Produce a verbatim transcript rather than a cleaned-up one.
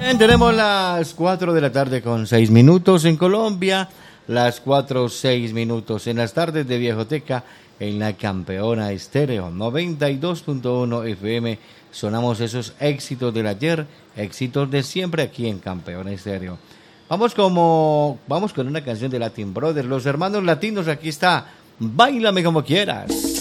Bien, tenemos las cuatro de la tarde con seis minutos en Colombia, las cuatro seis minutos en las tardes de Viejoteca en la Campeona Estéreo noventa y dos punto uno F M. Sonamos esos éxitos del ayer, éxitos de siempre aquí en Campeona Estéreo. Vamos como vamos con una canción de Latin Brothers, los hermanos latinos, aquí está, Báilame como quieras.